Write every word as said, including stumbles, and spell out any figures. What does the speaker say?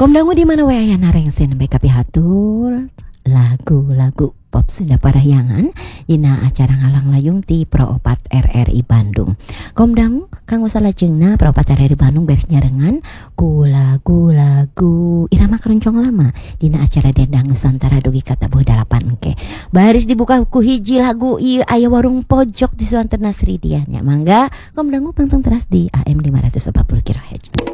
Komdangu di mana waya narengsen baik kapihatur lagu-lagu pop Sunda Parahyangan dina acara ngalang layung ti Pro opat R R I Bandung. Komdangu kanggo salajengna Pro opat R R I Bandung beres nyarengan ku lagu-lagu irama keroncong lama dina acara Dendang Nusantara dugi kata boh dalapan ke. Baris dibuka ku hiji lagu ieu aya warung pojok di Suantena Sri dianya. Mangga Komdangu pangtung teras di A M lima ratus empat puluh kilohertz.